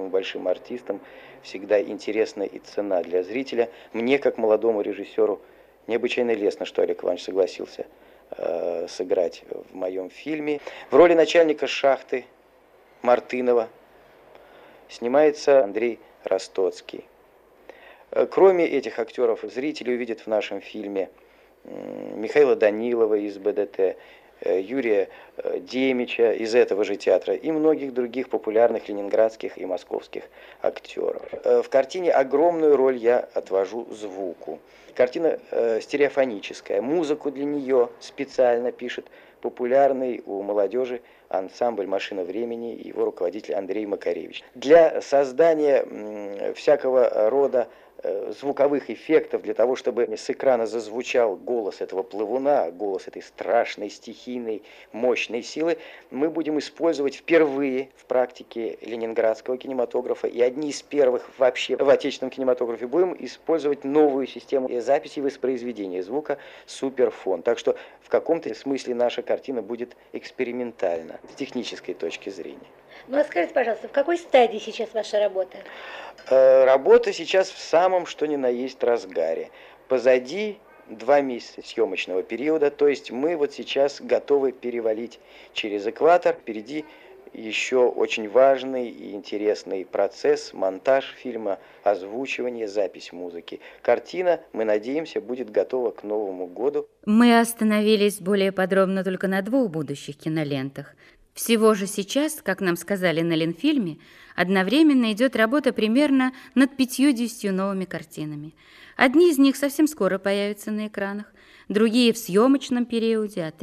самым большим артистам всегда интересна и цена для зрителя. Мне, как молодому режиссеру, необычайно лестно, что Олег Иванович согласился сыграть в моем фильме. В роли начальника шахты Мартынова снимается Андрей Ростоцкий. Кроме этих актеров, зрители увидят в нашем фильме Михаила Данилова из БДТ, Юрия Демича из этого же театра и многих других популярных ленинградских и московских актеров. В картине огромную роль я отвожу звуку. Картина стереофоническая. Музыку для нее специально пишет популярный у молодежи ансамбль «Машина времени» и его руководитель Андрей Макаревич. Для создания всякого рода звуковых эффектов, для того, чтобы с экрана зазвучал голос этого плывуна, голос этой страшной, стихийной, мощной силы, мы будем использовать впервые в практике ленинградского кинематографа и одни из первых вообще в отечественном кинематографе будем использовать новую систему записи и воспроизведения звука суперфон. Так что в каком-то смысле наша картина будет экспериментальна с технической точки зрения. Ну а скажите, пожалуйста, в какой стадии сейчас ваша работа? Работа сейчас в самом что ни на есть разгаре. Позади 2 месяца съемочного периода, то есть мы вот сейчас готовы перевалить через экватор. Впереди еще очень важный и интересный процесс, монтаж фильма, озвучивание, запись музыки. Картина, мы надеемся, будет готова к Новому году. Мы остановились более подробно только на 2 будущих кинолентах. Всего же сейчас, как нам сказали на Ленфильме, одновременно идет работа примерно над 50 новыми картинами. Одни из них совсем скоро появятся на экранах, другие в съемочном периоде, а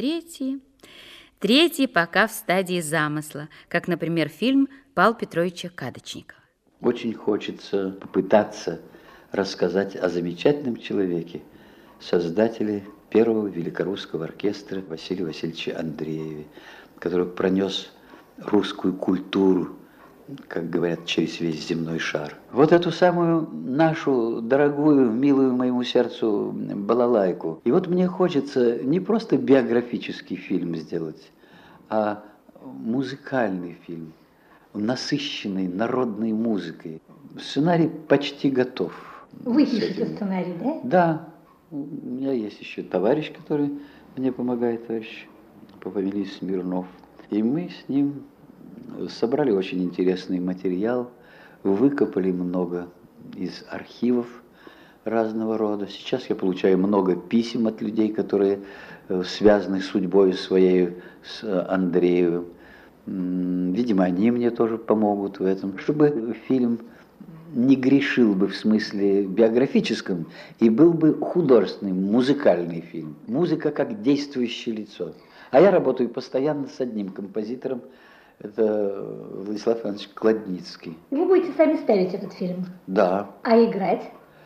третьи пока в стадии замысла, как, например, фильм Павла Петровича Кадочникова. Очень хочется попытаться рассказать о замечательном человеке, создателе первого великорусского оркестра Василии Васильевиче Андрееве, который пронес русскую культуру, как говорят, через весь земной шар. Вот эту самую нашу дорогую, милую моему сердцу балалайку. И вот мне хочется не просто биографический фильм сделать, а музыкальный фильм, насыщенный народной музыкой. Сценарий почти готов. Вы пишете сценарий, да? Да. У меня есть еще товарищ, который мне помогает, товарищ по фамилии Смирнов. И мы с ним собрали очень интересный материал, выкопали много из архивов разного рода. Сейчас я получаю много писем от людей, которые связаны судьбой своей с Андреевым. Видимо, они мне тоже помогут в этом, чтобы фильм не грешил бы в смысле биографическом и был бы художественный, музыкальный фильм. Музыка как действующее лицо. А я работаю постоянно с одним композитором, это Владислав Иванович Кладницкий. Вы будете сами ставить этот фильм? Да. А играть?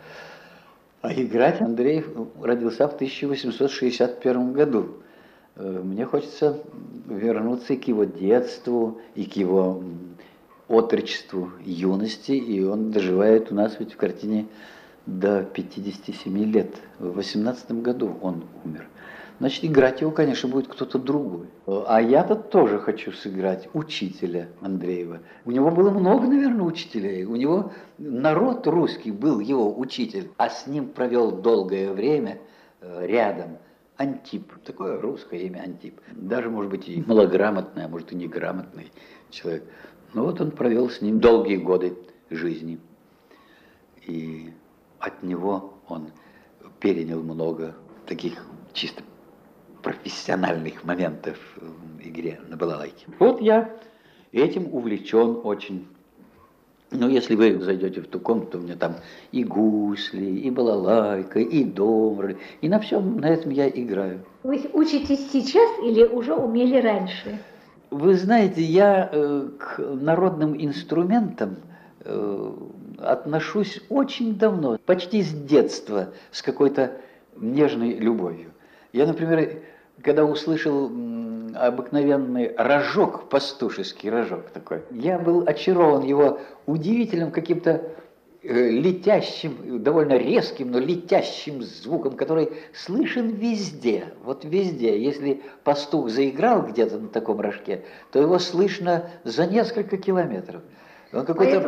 А играть Андрей родился в 1861 году. Мне хочется вернуться и к его детству, и к его отрочеству, юности, и он доживает у нас ведь в картине до 57 лет. В 18 году он умер. Значит, играть его, конечно, будет кто-то другой. А я-то тоже хочу сыграть учителя Андреева. У него было много, наверное, учителей. У него народ русский был его учитель, а с ним провел долгое время рядом Антип. Такое русское имя Антип. Даже, может быть, и малограмотный, а может и неграмотный человек. Но вот он провел с ним долгие годы жизни. И от него он перенял много таких чисто профессиональных моментов в игре на балалайке. Вот я этим увлечен очень. Но если вы зайдете в ту комнату, у меня там и гусли, и балалайка, и домры, и на всем на этом я играю. Вы учитесь сейчас или уже умели раньше? Вы знаете, я к народным инструментам отношусь очень давно, почти с детства, с какой-то нежной любовью. Я, например, когда услышал обыкновенный рожок, пастушеский рожок такой, я был очарован его удивительным каким-то летящим, довольно резким, но летящим звуком, который слышен везде. Вот везде. Если пастух заиграл где-то на таком рожке, то его слышно за несколько километров. Он какой-то